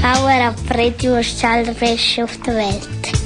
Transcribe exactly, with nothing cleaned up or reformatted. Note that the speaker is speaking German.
Bauer ab Freddy, der ist selber best auf der Welt.